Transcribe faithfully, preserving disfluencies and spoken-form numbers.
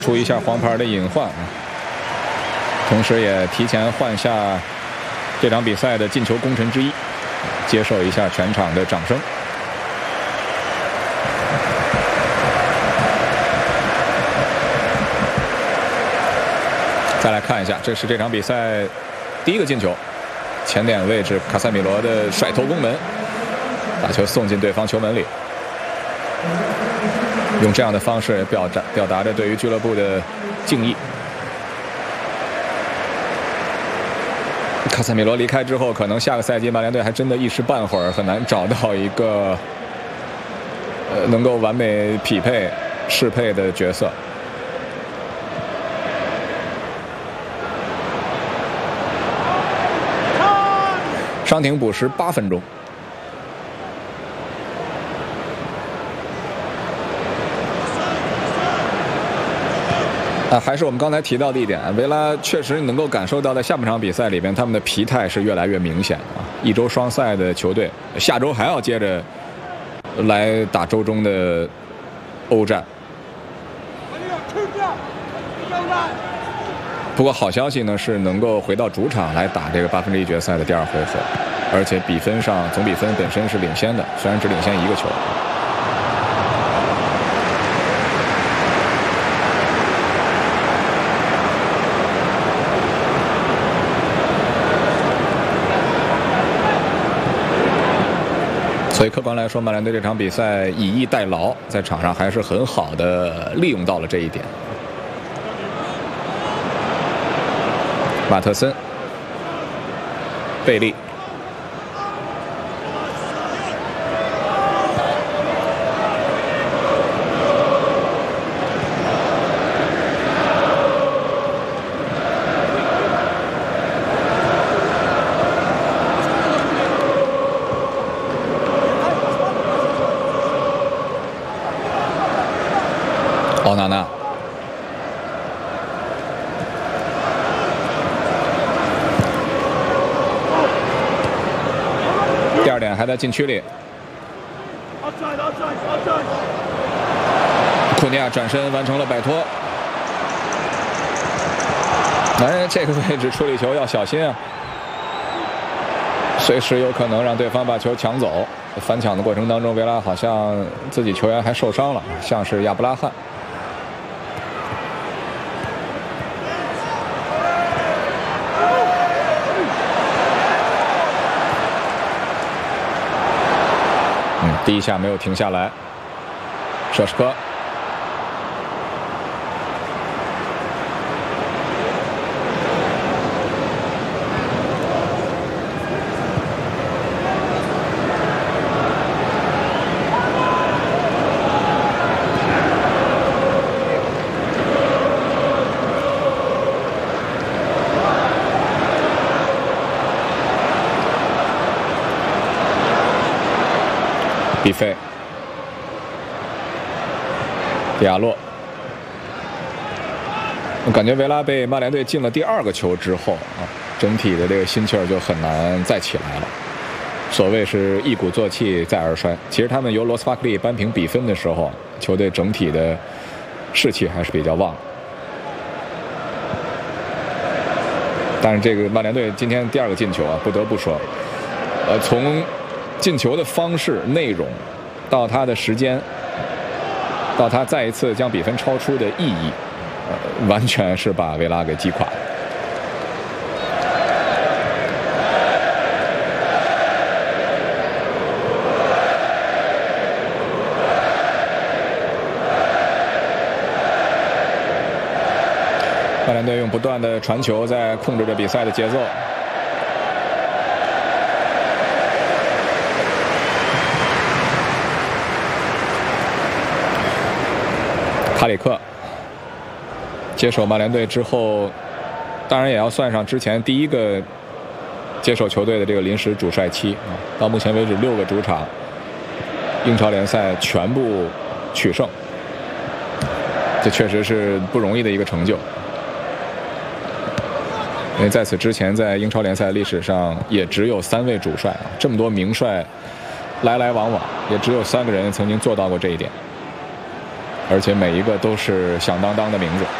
出一下黄牌的隐患，同时也提前换下这场比赛的进球功臣之一，接受一下全场的掌声。再来看一下，这是这场比赛第一个进球，前点位置卡塞米罗的甩头攻门，把球送进对方球门里。用这样的方式表达表达着对于俱乐部的敬意。卡塞米罗离开之后，可能下个赛季曼联队还真的一时半会儿很难找到一个呃能够完美匹配适配的角色。伤停补时八分钟。啊，还是我们刚才提到的一点，维拉确实能够感受到，在下半场比赛里边，他们的疲态是越来越明显啊。一周双赛的球队，下周还要接着来打周中的欧战。不过好消息呢是能够回到主场来打这个八分之一决赛的第二回合，而且比分上总比分本身是领先的，虽然只领先一个球。所以客观来说，曼联队这场比赛以逸待劳，在场上还是很好的利用到了这一点。马特森、贝利、奥纳纳。第二点还在禁区里，库尼亚转身完成了摆脱。哎，这个位置处理球要小心啊，随时有可能让对方把球抢走。反抢的过程当中，维拉好像自己球员还受伤了，像是亚布拉罕。第一下没有停下来，舍什科，比费、迪亚洛，我感觉维拉被曼联队进了第二个球之后啊，整体的这个心气儿就很难再起来了。所谓是一鼓作气再而衰，其实他们由罗斯巴克利扳平比分的时候，球队整体的士气还是比较旺。但是这个曼联队今天第二个进球啊，不得不说，呃，从进球的方式、内容，到他的时间，到他再一次将比分超出的意义，呃，完全是把维拉给击垮。曼联队用不断的传球在控制着比赛的节奏。卡里克接手曼联队之后，当然也要算上之前第一个接手球队的这个临时主帅期啊。到目前为止，六个主场英超联赛全部取胜，这确实是不容易的一个成就。因为在此之前，在英超联赛历史上也只有三位主帅啊，这么多名帅来来往往，也只有三个人曾经做到过这一点。 而且每一个都是响当当的名字。